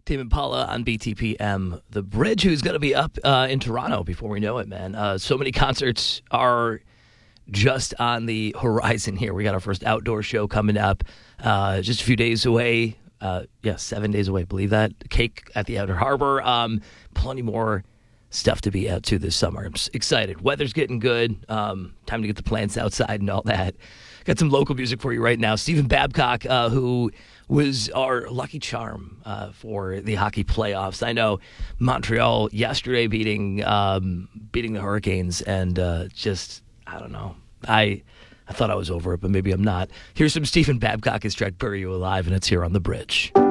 Tame Impala on BTPM. The Bridge, who's going to be up in Toronto before we know it, man. So many concerts are just on the horizon here. We got our first outdoor show coming up just a few days away. 7 days away, believe that. Cake at the Outer Harbor. Plenty more stuff to be out to this summer. I'm just excited. Weather's getting good. Time to get the plants outside and all that. Got some local music for you right now. Stephen Babcock, who was our lucky charm for the hockey playoffs. I know Montreal yesterday beating the Hurricanes, and I don't know. I thought I was over it, but maybe I'm not. Here's some Stephen Babcock. His track "Bury You Alive," and it's here on The Bridge.